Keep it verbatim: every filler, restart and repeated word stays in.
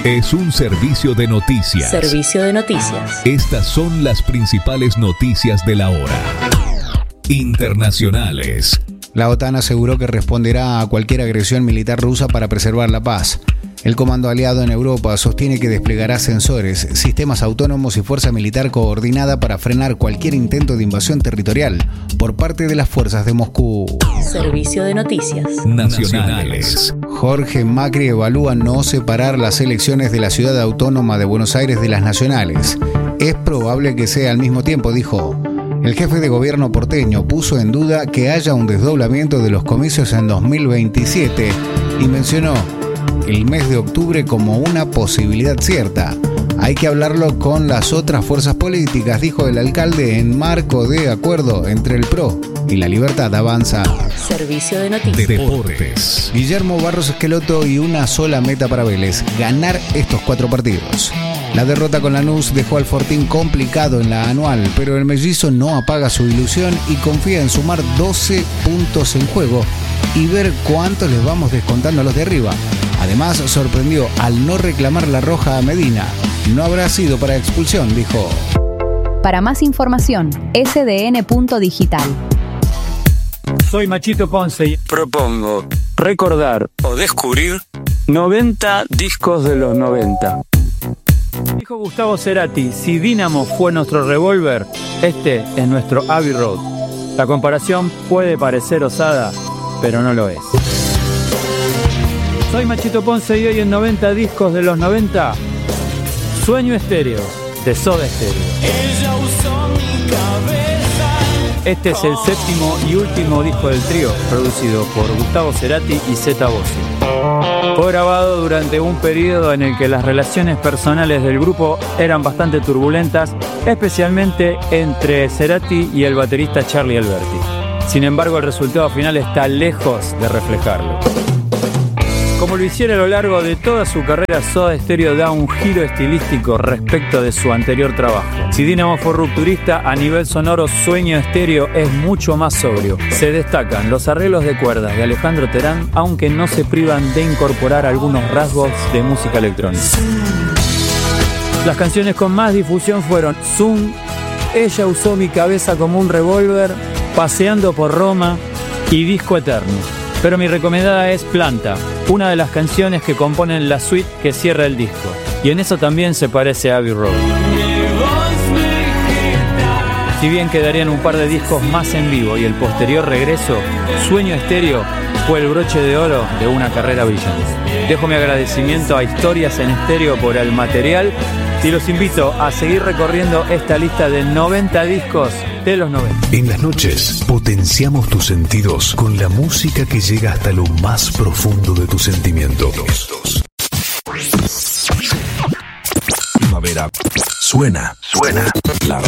es un servicio de noticias. Servicio de noticias. Estas son las principales noticias de la hora. Internacionales. La OTAN aseguró que responderá a cualquier agresión militar rusa para preservar la paz. El comando aliado en Europa sostiene que desplegará sensores, sistemas autónomos y fuerza militar coordinada para frenar cualquier intento de invasión territorial por parte de las fuerzas de Moscú. Servicio de noticias nacionales. Jorge Macri evalúa no separar las elecciones de la Ciudad Autónoma de Buenos Aires de las nacionales. Es probable que sea al mismo tiempo, dijo. El jefe de gobierno porteño puso en duda que haya un desdoblamiento de los comicios en dos mil veintisiete y mencionó el mes de octubre como una posibilidad cierta. Hay que hablarlo con las otras fuerzas políticas, dijo el alcalde, en marco de acuerdo entre el P R O y La Libertad Avanza. Servicio de noticias. Deportes. Guillermo Barros Esqueloto y una sola meta para Vélez: ganar estos cuatro partidos. La derrota con Lanús dejó al Fortín complicado en la anual, pero el mellizo no apaga su ilusión y confía en sumar doce puntos en juego y ver cuántos les vamos descontando a los de arriba. Además, sorprendió al no reclamar la roja a Medina. No habrá sido para expulsión, dijo. Para más información, ese de ene punto digital. Soy Machito Ponce y propongo recordar o descubrir noventa discos de los noventa. Dijo Gustavo Cerati, si Dynamo fue nuestro revólver, este es nuestro Abbey Road. La comparación puede parecer osada, pero no lo es. Soy Machito Ponce y hoy en noventa discos de los noventa, Sueño Estéreo, de Soda Stereo. Ella usó mi cabeza. Este es el séptimo y último disco del trío, producido por Gustavo Cerati y Zeta Bossi. Fue grabado durante un periodo en el que las relaciones personales del grupo eran bastante turbulentas, especialmente entre Cerati y el baterista Charlie Alberti. Sin embargo, el resultado final está lejos de reflejarlo. Como lo hiciera a lo largo de toda su carrera, Soda Stereo da un giro estilístico respecto de su anterior trabajo. Si Dynamo fue rupturista, a nivel sonoro Sueño Estéreo es mucho más sobrio. Se destacan los arreglos de cuerdas de Alejandro Terán, aunque no se privan de incorporar algunos rasgos de música electrónica. Las canciones con más difusión fueron Zoom, Ella usó mi cabeza como un revólver, Paseando por Roma y Disco Eterno. Pero mi recomendada es Planta, una de las canciones que componen la suite que cierra el disco. Y en eso también se parece a Abbey Road. Si bien quedarían un par de discos más en vivo y el posterior regreso, Sueño Estéreo fue el broche de oro de una carrera brillante. Dejo mi agradecimiento a Historias en Estéreo por el material y los invito a seguir recorriendo esta lista de noventa discos de los noventa. En las noches potenciamos tus sentidos con la música que llega hasta lo más profundo de tus sentimientos. Primavera. Suena, suena la